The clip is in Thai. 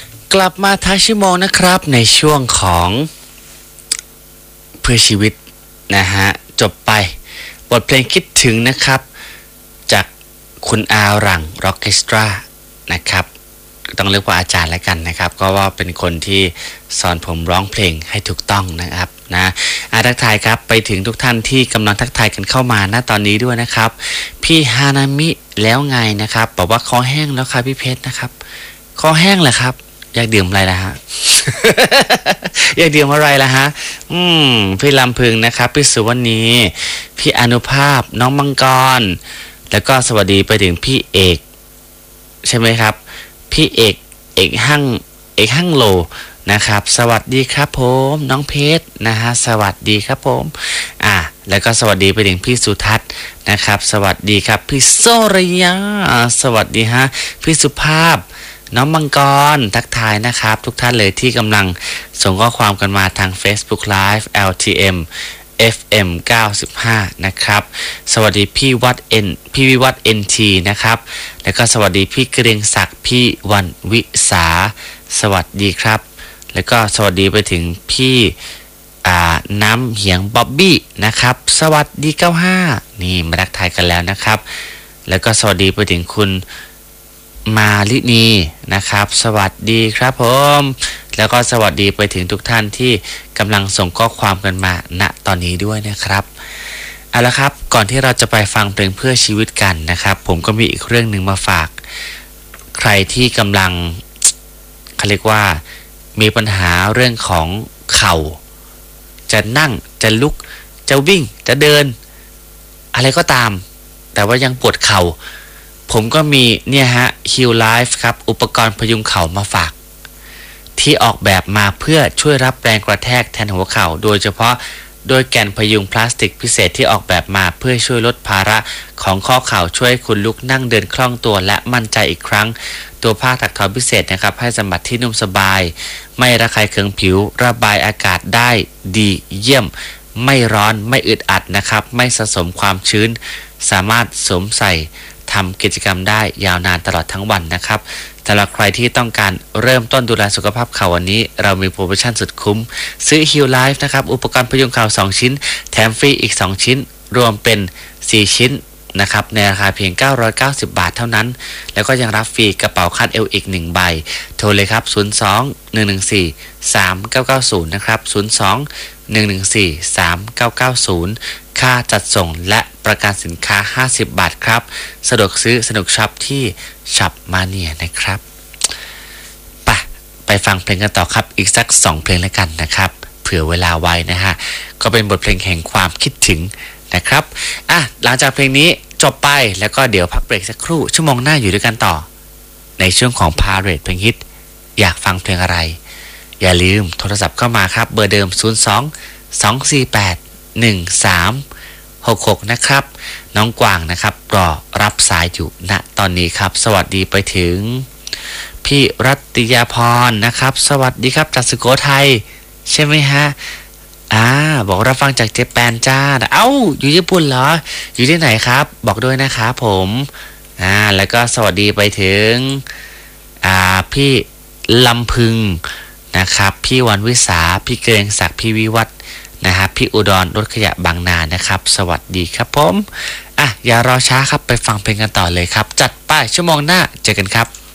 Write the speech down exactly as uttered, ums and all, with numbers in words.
กลับมาท้ายชั่วโมงนะครับในช่วงของเพื่อชีวิตนะฮะจบไปบทเพลงคิดถึงนะครับจากคุณอาหลังร็อกเคสตรานะครับต้องเรียกว่าอาจารย์แล้วกันนะครับก็ว่าเป็นคนที่สอนผมร้องเพลงให้ถูกต้องนะครับนะอาทักทายครับไปถึงทุกท่านที่กำลังทักทายกันเข้ามาณตอนนี้ด้วยนะครับพี่ฮานามิแล้วไงนะครับบอกว่าคอแห้งแล้วครับพี่เพชรนะครับคอแห้งเหรอครับอยากดื่มอะไรล่ะฮะ อยากดื่มอะไรล่ะฮะอืมพี่ลำพึงนะครับพี่สุวรรณีพี่อนุภาพน้องมังกรแล้วก็สวัสดีไปถึงพี่เอกใช่ไหมครับพี่เอกเอกหั่งเอกหั่งโลนะครับสวัสดีครับผมน้องเพชรนะฮะสวัสดีครับผมอ่าแล้วก็สวัสดีไปถึงพี่สุทัศน์นะครับสวัสดีครับพี่โซริยาสวัสดีฮะพี่สุภาพน้องมังกรทักทายนะครับทุกท่านเลยที่กำลังส่งข้อความกันมาทาง Facebook Live แอล ที เอ็ม เอฟ เอ็ม เก้าสิบห้านะครับสวัสดีพี่วัดเอ็นพี่วิวัฒน์ เอ็น ที นะครับแล้วก็สวัสดีพี่เกรียงศักดิ์พี่วันวิสาสวัสดีครับแล้วก็สวัสดีไปถึงพี่อ่าน้ำเหียงบ๊อบบี้นะครับสวัสดีเก้าห้านี่มาทักทายกันแล้วนะครับแล้วก็สวัสดีไปถึงคุณมาลินีนะครับสวัสดีครับผมแล้วก็สวัสดีไปถึงทุกท่านที่กำลังส่งข้อความกันมาณตอนนี้ด้วยนะครับเอาละครับก่อนที่เราจะไปฟังเพลงเพื่อชีวิตกันนะครับผมก็มีอีกเรื่องหนึ่งมาฝากใครที่กำลังเขาเรียกว่ามีปัญหาเรื่องของเข่าจะนั่งจะลุกจะวิ่งจะเดินอะไรก็ตามแต่ว่ายังปวดเข่าผมก็มีเนี่ยฮะ Heal Life ครับอุปกรณ์พยุงเข่ามาฝากที่ออกแบบมาเพื่อช่วยรับแรงกระแทกแทนหัวเข่าโดยเฉพาะโดยแกนพยุงพลาสติกพิเศษที่ออกแบบมาเพื่อช่วยลดภาระของข้อเข่าช่วยให้คุณลุกนั่งเดินคล่องตัวและมั่นใจอีกครั้งตัวผ้าถักทอพิเศษนะครับให้สัมผัสที่นุ่มสบายไม่ระคายเคืองผิวระบายอากาศได้ดีเยี่ยมไม่ร้อนไม่อึดอัดนะครับไม่สะสมความชื้นสามารถสวมใส่ทำกิจกรรมได้ยาวนานตลอดทั้งวันนะครับสำหรับใครที่ต้องการเริ่มต้นดูแลสุขภาพเข่าวันนี้เรามีโปรโมชั่นสุดคุ้มซื้อ Heal Life นะครับอุปกรณ์พยุงเข่าสองชิ้นแถมฟรีอีกสองชิ้นรวมเป็นสี่ชิ้นนะครับในราคาเพียงเก้าร้อยเก้าสิบบาทเท่านั้นแล้วก็ยังรับฟรีกระเป๋าคาดเอวอีกหนึ่งใบโทรเลยครับศูนย์ สอง หนึ่ง หนึ่ง สี่ สาม เก้า เก้า ศูนย์นะครับศูนย์ สอง หนึ่ง หนึ่ง สี่ สาม เก้า เก้า ศูนย์ค่าจัดส่งและประกันสินค้าห้าสิบบาทครับสะดวกซื้อสนุกช็อปที่ช็อปมาเนียนะครับไปไปฟังเพลงกันต่อครับอีกสักสองเพลงแล้วกันนะครับเผื่อเวลาไว้นะฮะก็เป็นบทเพลงแห่งความคิดถึงนะครับอ่ะหลังจากเพลงนี้จบไปแล้วก็เดี๋ยวพักเบรกสักครู่ชั่วโมงหน้าอยู่ด้วยกันต่อในช่วงของพาเรทเพลงฮิตอยากฟังเพลงอะไรอย่าลืมโทรศัพท์เข้ามาครับเบอร์เดิมศูนย์ สอง สอง สี่ แปด หนึ่ง สาม หก หกนะครับน้องกวางนะครับรอรับสายอยู่ณตอนนี้ครับสวัสดีไปถึงพี่รัตติยาพรนะครับสวัสดีครับจากสุโขทัยใช่ไหมฮะอ่าบอกรับฟังจากเจแปนจ้าเอ้าอยู่ญี่ปุ่นเหรออยู่ที่ไหนครับบอกด้วยนะครับผมอ่าแล้วก็สวัสดีไปถึงอ่าพี่ลำพึงนะครับพี่วันวิสาพี่เกรียงศักดิ์พี่วิวัฒน์นะครับพี่อุดรรถขยะบางนานะครับสวัสดีครับผมอ่ะอย่ารอช้าครับไปฟังเพลงกันต่อเลยครับจัดไปชั่วโมงหน้าเจอกันครับ